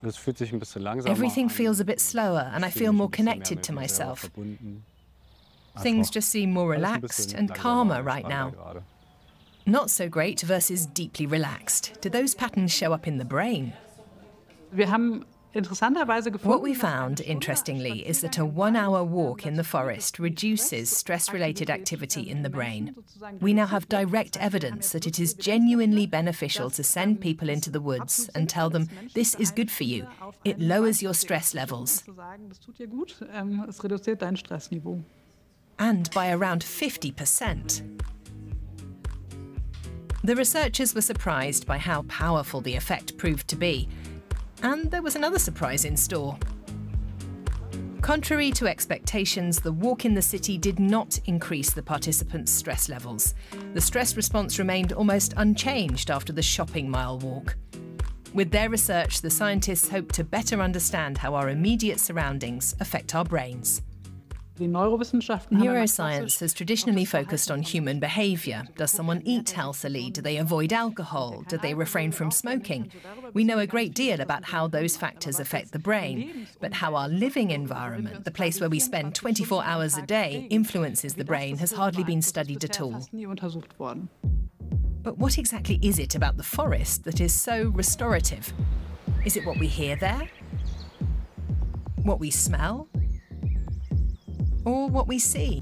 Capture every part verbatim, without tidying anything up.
Everything feels a bit slower and I feel more connected to myself. Things just seem more relaxed and calmer right now. Not so great versus deeply relaxed. Do those patterns show up in the brain? What we found, interestingly, is that a one-hour walk in the forest reduces stress-related activity in the brain. We now have direct evidence that it is genuinely beneficial to send people into the woods and tell them, this is good for you. It lowers your stress levels. And by around fifty percent. The researchers were surprised by how powerful the effect proved to be. And there was another surprise in store. Contrary to expectations, the walk in the city did not increase the participants' stress levels. The stress response remained almost unchanged after the shopping mile walk. With their research, the scientists hope to better understand how our immediate surroundings affect our brains. Neuroscience has traditionally focused on human behaviour. Does someone eat healthily? Do they avoid alcohol? Do they refrain from smoking? We know a great deal about how those factors affect the brain, but how our living environment, the place where we spend twenty-four hours a day, influences the brain has hardly been studied at all. But what exactly is it about the forest that is so restorative? Is it what we hear there? What we smell? Or what we see?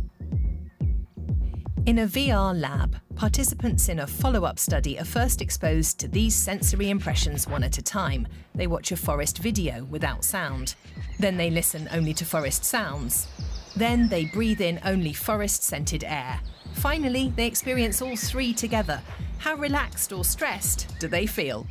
In a V R lab, participants in a follow-up study are first exposed to these sensory impressions one at a time. They watch a forest video without sound. Then they listen only to forest sounds. Then they breathe in only forest-scented air. Finally, they experience all three together. How relaxed or stressed do they feel?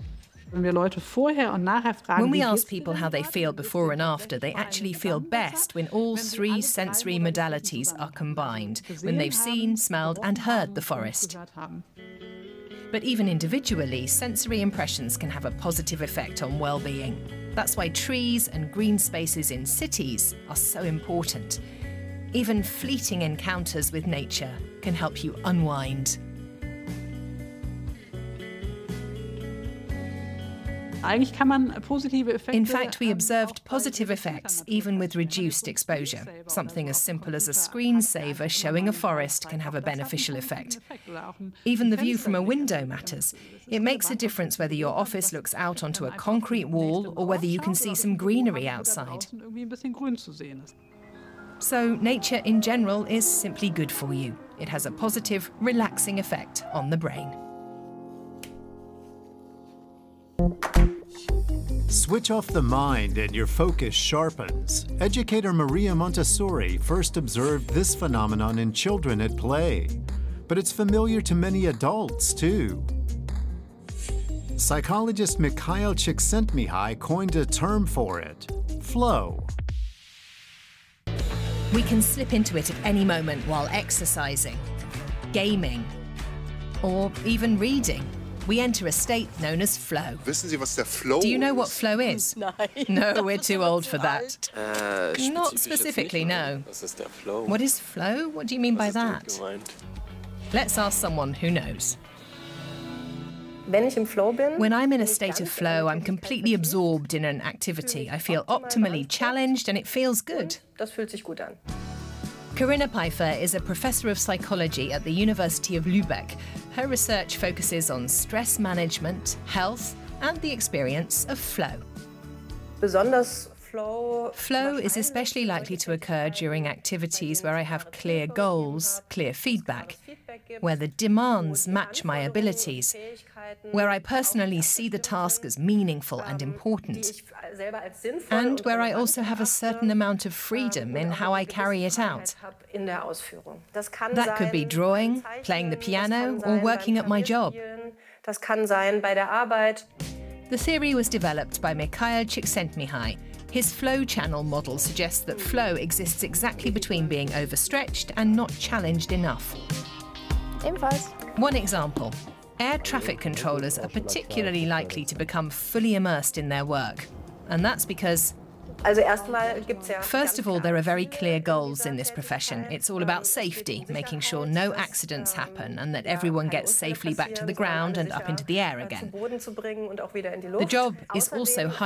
When we ask people how they feel before and after, they actually feel best when all three sensory modalities are combined, when they've seen, smelled and heard the forest. But even individually, sensory impressions can have a positive effect on well-being. That's why trees and green spaces in cities are so important. Even fleeting encounters with nature can help you unwind. In fact, we observed positive effects even with reduced exposure. Something as simple as a screensaver showing a forest can have a beneficial effect. Even the view from a window matters. It makes a difference whether your office looks out onto a concrete wall or whether you can see some greenery outside. So nature in general is simply good for you. It has a positive, relaxing effect on the brain. Switch off the mind and your focus sharpens. Educator Maria Montessori first observed this phenomenon in children at play, but it's familiar to many adults too. Psychologist Mikhail Csikszentmihalyi coined a term for it: flow. We can slip into it at any moment while exercising, gaming, or even reading. We enter a state known as flow. Do you know what flow is? No, we're too old for that. Not specifically, no. What is flow? What do you mean by that? Let's ask someone who knows. When I'm in a state of flow, I'm completely absorbed in an activity. I feel optimally challenged and it feels good. Corinna Pfeiffer is a professor of psychology at the University of Lübeck. Her research focuses on stress management, health, and the experience of flow. Flow is especially likely to occur during activities where I have clear goals, clear feedback, where the demands match my abilities, where I personally see the task as meaningful and important, and where I also have a certain amount of freedom in how I carry it out. That could be drawing, playing the piano, or working at my job. The theory was developed by Mikhail Csikszentmihalyi. His flow channel model suggests that flow exists exactly between being overstretched and not challenged enough. One example. Air traffic controllers are particularly likely to become fully immersed in their work. And that's because, first of all, there are very clear goals in this profession. It's all about safety, making sure no accidents happen and that everyone gets safely back to the ground and up into the air again. The job is also high